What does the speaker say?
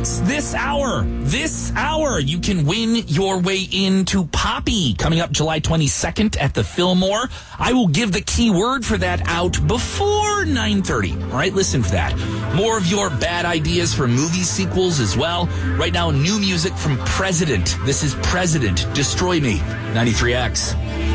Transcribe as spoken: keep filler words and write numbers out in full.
tickets this hour. This hour, you can win your way into Poppy coming up July twenty-second at the Fillmore. I will give the key word for that out before nine thirty. All right, listen for that. More of your bad ideas for movie sequels as well. Right now, new music from President. This is President, Destroy Me, ninety-three X.